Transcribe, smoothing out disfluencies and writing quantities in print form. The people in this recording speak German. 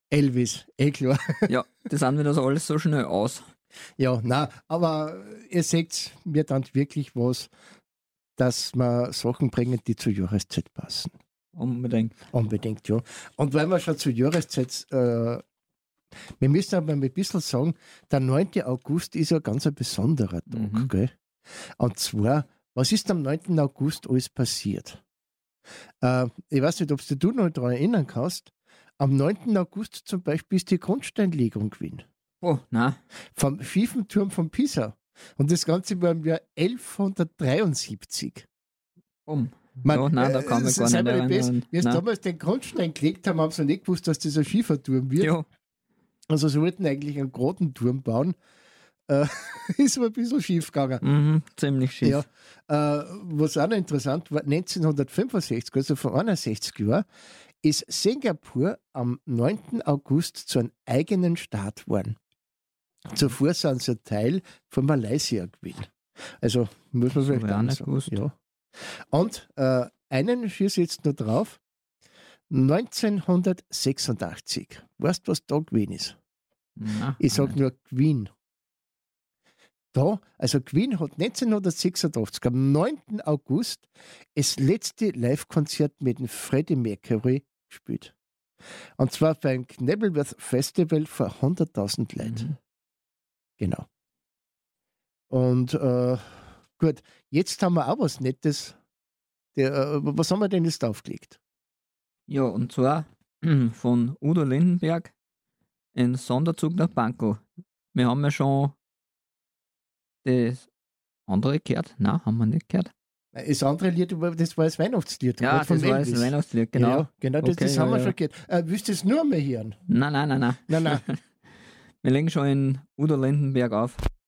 Elvis, klar. Ja, das sind wieder so alles so schnell aus. Ja, na, aber ihr seht, mir dann wirklich was, dass wir Sachen bringen, die zur Jahreszeit passen. Unbedingt. Unbedingt, ja. Und weil wir schon zur Jahreszeit, wir müssen aber ein bisschen sagen, der 9. August ist ja ganz ein besonderer Tag. Gell? Und zwar, was ist am 9. August alles passiert? Ich weiß nicht, ob du noch daran erinnern kannst. Am 9. August zum Beispiel ist die Grundsteinlegung gewesen. Oh, nein. Vom Fiefenturm von Pisa. Und das Ganze war im Jahr 1173. Nein, da kann man gar nicht erinnern. Wie sie damals den Grundstein gelegt haben, haben sie nicht gewusst, dass das ein Schieferturm wird. Ja. Also sie wollten eigentlich einen geraden Turm bauen. Ist aber ein bisschen schief gegangen. Ziemlich schief. Ja. Was auch noch interessant war, 1965, also vor 61 Jahren, ist Singapur am 9. August zu einem eigenen Staat geworden. Zuvor sind sie ein Teil von Malaysia gewesen. Also muss man vielleicht auch sagen. Ja. Und einen schieße ich jetzt noch drauf. 1986. Weißt du, was da gewesen ist? Ich sage nur Queen. Also Queen hat 1986 am 9. August das letzte Live-Konzert mit dem Freddie Mercury gespielt. Und zwar beim Knebelworth Festival vor 100.000 Leuten. Genau. Und gut, jetzt haben wir auch was Nettes. Was haben wir denn jetzt aufgelegt? Ja, und zwar von Udo Lindenberg in Sonderzug nach Pankow. Wir haben ja schon das andere gehört. Nein, haben wir nicht gehört. Das andere Lied, das war das Weihnachtslied. Ja, das war das Weihnachtslied, genau. Ja, genau, das haben wir schon gehört. Willst du es nur mehr hören? Nein. Nein. Wir legen schon in Udo Lindenberg auf.